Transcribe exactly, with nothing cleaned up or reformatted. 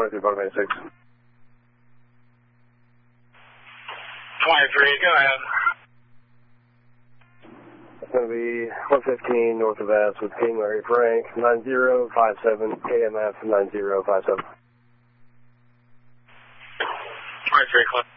twenty-three, bottom eighty-six. twenty-three, go ahead. It's going to be one fifteen north of S with King Larry Frank, nine zero five seven, K M F nine zero five seven. twenty-three, Cliff.